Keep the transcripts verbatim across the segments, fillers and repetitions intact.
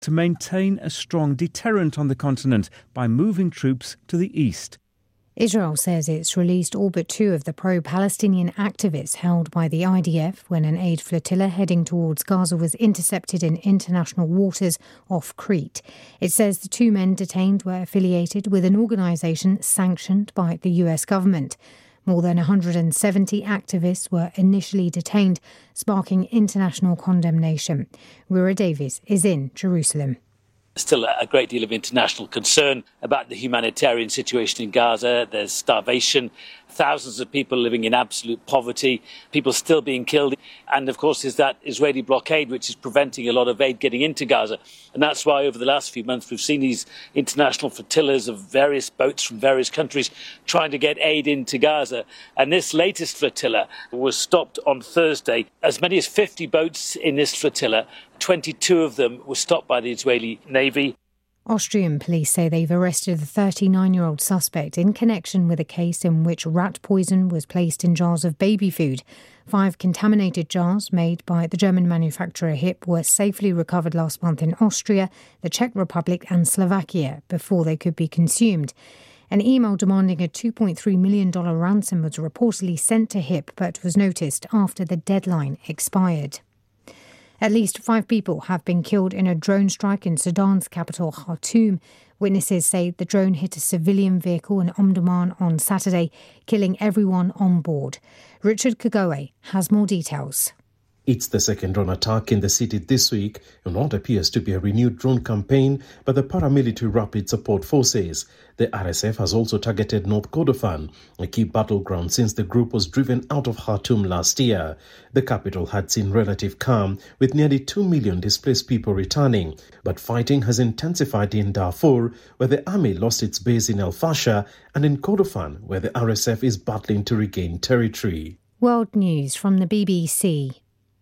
to maintain a strong deterrent on the continent by moving troops to the east. Israel says it's released all but two of the pro-Palestinian activists held by the I D F when an aid flotilla heading towards Gaza was intercepted in international waters off Crete. It says the two men detained were affiliated with an organisation sanctioned by the U S government. More than one hundred seventy activists were initially detained, sparking international condemnation. Rura Davies is in Jerusalem. Still a great deal of international concern about the humanitarian situation in Gaza. There's starvation, thousands of people living in absolute poverty, people still being killed. And of course, there's that Israeli blockade, which is preventing a lot of aid getting into Gaza. And that's why over the last few months, we've seen these international flotillas of various boats from various countries trying to get aid into Gaza. And this latest flotilla was stopped on Thursday. As many as fifty boats in this flotilla, twenty-two of them were stopped by the Israeli Navy. Austrian police say they've arrested the thirty-nine-year-old suspect in connection with a case in which rat poison was placed in jars of baby food. Five contaminated jars made by the German manufacturer H I P were safely recovered last month in Austria, the Czech Republic and Slovakia before they could be consumed. An email demanding a two point three million dollars ransom was reportedly sent to H I P but was noticed after the deadline expired. At least five people have been killed in a drone strike in Sudan's capital, Khartoum. Witnesses say the drone hit a civilian vehicle in Omdurman on Saturday, killing everyone on board. Richard Kagoe has more details. It's the second drone attack in the city this week in what appears to be a renewed drone campaign by the paramilitary Rapid Support Forces. The R S F has also targeted North Kordofan, a key battleground since the group was driven out of Khartoum last year. The capital had seen relative calm, with nearly two million displaced people returning. But fighting has intensified in Darfur, where the army lost its base in El Fasher, and in Kordofan, where the R S F is battling to regain territory. World News from the B B C.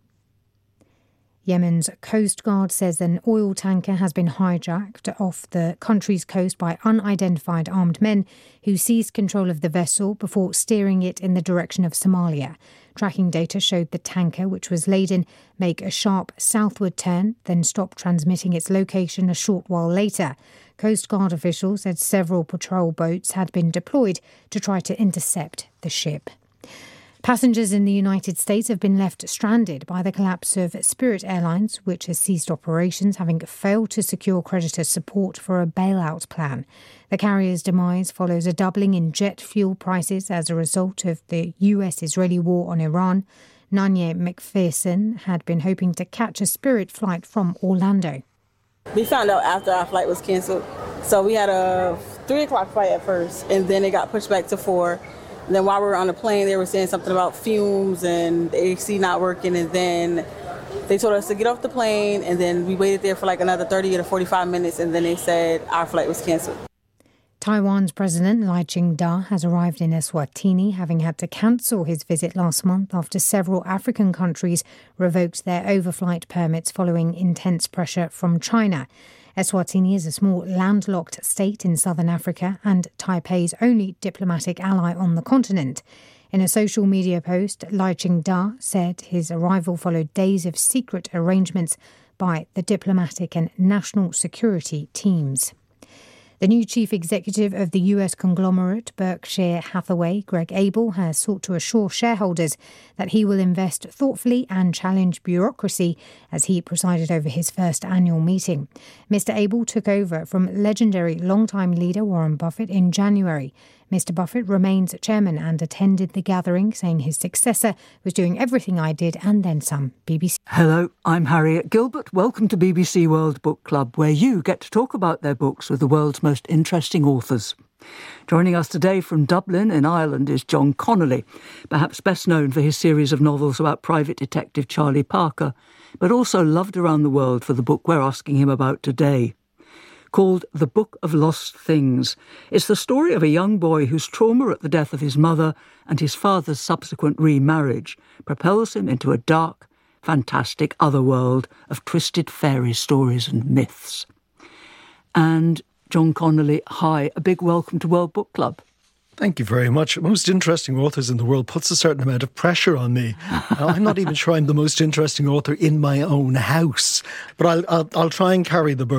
Yemen's Coast Guard says an oil tanker has been hijacked off the country's coast by unidentified armed men who seized control of the vessel before steering it in the direction of Somalia. Tracking data showed the tanker, which was laden, make a sharp southward turn, then stop transmitting its location a short while later. Coast Guard officials said several patrol boats had been deployed to try to intercept the ship. Passengers in the United States have been left stranded by the collapse of Spirit Airlines, which has ceased operations, having failed to secure creditor support for a bailout plan. The carrier's demise follows a doubling in jet fuel prices as a result of the U S-Israeli war on Iran. Nanya McPherson had been hoping to catch a Spirit flight from Orlando. We found out after our flight was cancelled. So we had a three o'clock flight at first, and then it got pushed back to four. And then while we were on the plane, they were saying something about fumes and the A C not working. And then they told us to get off the plane. And then we waited there for like another thirty to forty-five minutes. And then they said our flight was canceled. Taiwan's President Lai Ching-te has arrived in Eswatini, having had to cancel his visit last month after several African countries revoked their overflight permits following intense pressure from China. Eswatini is a small landlocked state in southern Africa and Taipei's only diplomatic ally on the continent. In a social media post, Lai Ching-te said his arrival followed days of secret arrangements by the diplomatic and national security teams. The new chief executive of the U S conglomerate Berkshire Hathaway, Greg Abel, has sought to assure shareholders that he will invest thoughtfully and challenge bureaucracy as he presided over his first annual meeting. Mister Abel took over from legendary longtime leader Warren Buffett in January. Mister Buffett remains chairman and attended the gathering, saying his successor was doing everything I did and then some. B B C. Hello, I'm Harriet Gilbert. Welcome to B B C World Book Club, where you get to talk about their books with the world's most interesting authors. Joining us today from Dublin in Ireland is John Connolly, perhaps best known for his series of novels about private detective Charlie Parker, but also loved around the world for the book we're asking him about today. Called The Book of Lost Things. It's the story of a young boy whose trauma at the death of his mother and his father's subsequent remarriage propels him into a dark, fantastic otherworld of twisted fairy stories and myths. And John Connolly, hi, a big welcome to World Book Club. Thank you very much. Most interesting authors in the world puts a certain amount of pressure on me. I'm not even sure I'm the most interesting author in my own house, but I'll, I'll, I'll try and carry the burden.